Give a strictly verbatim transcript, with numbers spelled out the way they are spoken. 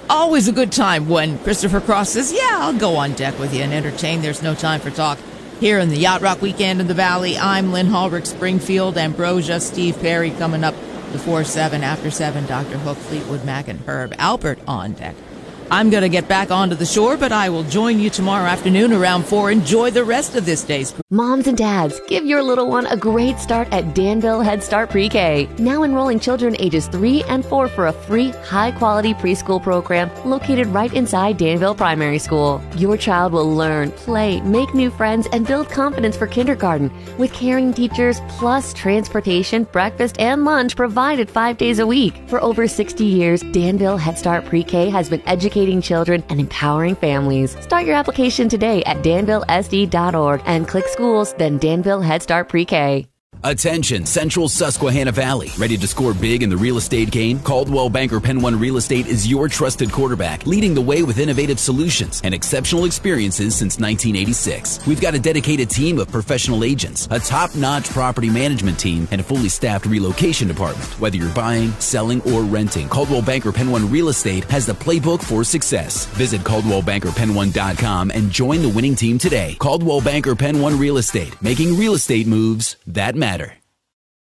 Always a good time when Christopher Cross says, yeah, I'll go on deck with you and entertain. There's no time for talk. Here in the Yacht Rock Weekend in the Valley, I'm Lynn Hallrick, Springfield, Ambrosia, Steve Perry coming up before seven, after seven, Doctor Hook, Fleetwood Mac, and Herb Alpert on deck. I'm going to get back onto the shore, but I will join you tomorrow afternoon around four. Enjoy the rest of this day's cruise. Moms and dads, give your little one a great start at Danville Head Start Pre-K. Now enrolling children ages three and four for a free, high-quality preschool program located right inside Danville Primary School. Your child will learn, play, make new friends, and build confidence for kindergarten with caring teachers plus transportation, breakfast, and lunch provided five days a week. For over sixty years, Danville Head Start Pre-K has been educating children and empowering families. Start your application today at danville s d dot org and click schools, then Danville Head Start Pre-K. Attention, Central Susquehanna Valley. Ready to score big in the real estate game? Coldwell Banker Penn One Real Estate is your trusted quarterback, leading the way with innovative solutions and exceptional experiences since nineteen eighty-six. We've got a dedicated team of professional agents, a top-notch property management team, and a fully staffed relocation department. Whether you're buying, selling, or renting, Coldwell Banker Penn One Real Estate has the playbook for success. Visit Coldwell Banker Penn One dot com and join the winning team today. Coldwell Banker Penn One Real Estate, making real estate moves that matter.